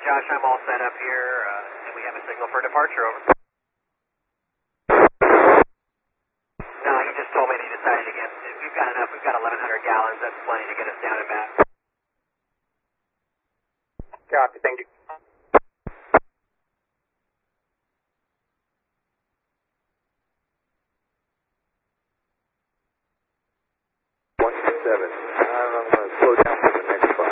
Josh, I'm all set up here, and we have a signal for departure, over. No, he just told me that he decided to get, we've got enough, we've got 1,100 gallons, that's plenty to get us down and back. Copy, thank you. 127.